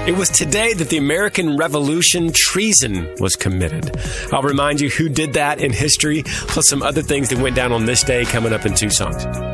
It was today that the American Revolution treason was committed. I'll remind you who did that in history, plus some other things that went down on this day coming up in 2 songs.